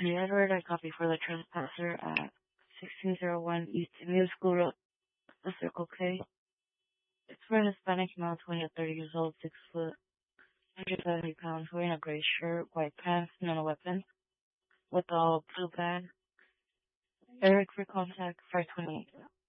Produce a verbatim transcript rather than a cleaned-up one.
Anthony Edward. I copy for the trespasser at sixteen oh one East New School Road, the Circle K. It's for a Hispanic male, twenty to thirty years old, six foot, one hundred seventy pounds, wearing a gray shirt, white pants, and a weapon, with a blue bag. Eric for contact, five twenty-eight.